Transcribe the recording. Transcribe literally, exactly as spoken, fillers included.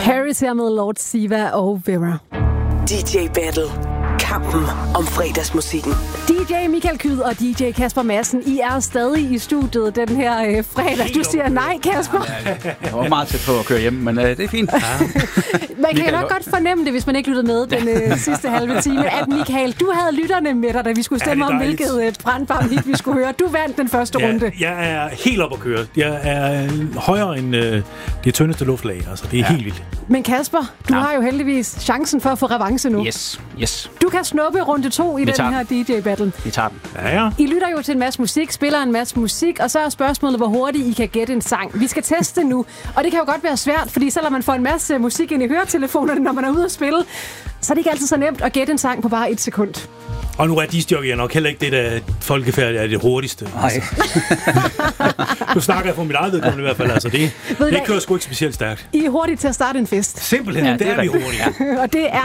Paris her med Lord Siva og Vera. D J Battle. Kampen om fredagsmusikken. D J Michael Kyed og D J Kasper Madsen, I er stadig i studiet den her øh, fredag. Du siger nej, Kasper. Ja, jeg var meget tæt på at køre hjem, men øh, det er fint. Ja. Man kan nok godt fornemme det, hvis man ikke lyttede med den øh, sidste halve time, at Michael, du havde lytterne med dig, da vi skulle stemme ja, om, hvilket øh, brandbarn hit vi skulle høre. Du vandt den første ja, runde. Jeg er helt op at køre. Jeg er højere end øh, det tyndeste luftlag. Altså, det er ja. helt vildt. Men Kasper, du ja. har jo heldigvis chancen for at få revanche nu. Yes, yes. Du kan snuppe runde to i vi den her D J-battle. Vi tager den. Ja, ja. I lytter jo til en masse musik, spiller en masse musik, og så er spørgsmålet, hvor hurtigt I kan gætte en sang. Vi skal teste nu, og det kan jo godt være svært, fordi selvom man får en masse musik ind i høretelefonerne, når man er ude at spille, så er det ikke altid så nemt at gætte en sang på bare et sekund. Og nu er discjockeyer nok heller ikke det, der folkefærd er det hurtigste. Nej. Nu snakker jeg for mit eget vedkommende i hvert fald. Altså, det det kører sgu ikke specielt stærkt. I er hurtigt til at starte en fest. Simpelthen, ja, det, det er, er vi hurtigt. Og det er